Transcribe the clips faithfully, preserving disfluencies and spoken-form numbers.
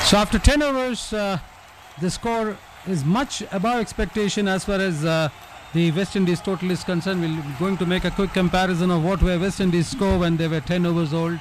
So after ten overs, uh, the score is much above expectation as far as uh, the West Indies total is concerned. We're going to make a quick comparison of what were West Indies score when they were ten overs old.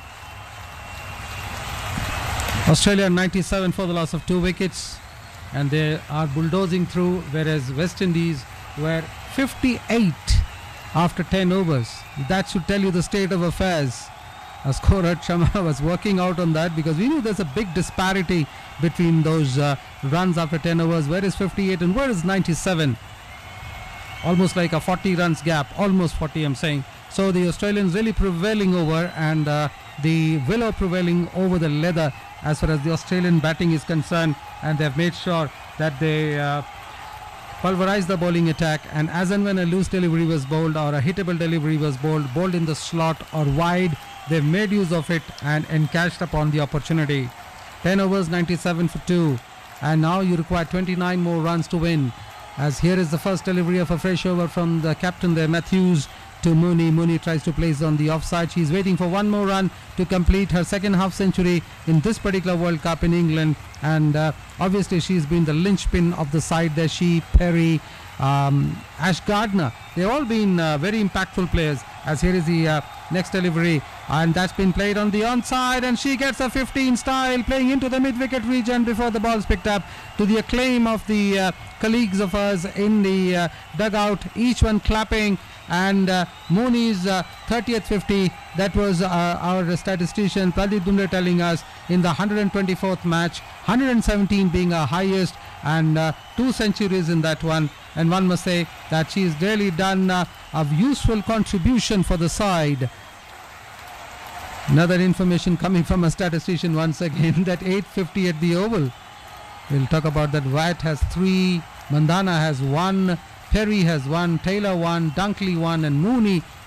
Australia ninety-seven for the loss of two wickets, and they are bulldozing through, whereas West Indies were fifty-eight after ten overs. That should tell you the state of affairs. As Korat Sharma was working out on that, because we knew there's a big disparity between those uh, runs after ten overs. Where is fifty-eight and where is ninety-seven? Almost like a forty runs gap, almost forty I'm saying. So the Australians really prevailing over, and uh, the Willow prevailing over the leather as far as the Australian batting is concerned, and they've made sure that they uh, pulverize the bowling attack, and as and when a loose delivery was bowled or a hittable delivery was bowled, bowled in the slot or wide, they've made use of it and encashed upon the opportunity. ten overs, ninety-seven for two, and now you require twenty-nine more runs to win, as here is the first delivery of a fresh over from the captain there, Matthews, to Mooney. Mooney tries to place on the offside. She's waiting for one more run to complete her second half century in this particular World Cup in England, and uh, obviously she's been the linchpin of the side there. She, Perry, um, Ash Gardner, they've all been uh, very impactful players, as here is the uh, next delivery, and that's been played on the onside, and she gets a fifteen style, playing into the mid-wicket region before the ball's picked up, to the acclaim of the uh, colleagues of us in the uh, dugout, each one clapping. And uh, Mooney's uh, thirtieth fifty, that was uh, our statistician Pradeep Dumle telling us, in the one hundred twenty-fourth match, one hundred seventeen being our highest, and uh, two centuries in that one. And one must say that she's really done uh, a useful contribution for the side. Another information coming from a statistician once again, that eight fifty at the Oval. We'll talk about that. Wyatt has three, Mandana has one, Perry has one, Taylor one, Dunkley one, and Mooney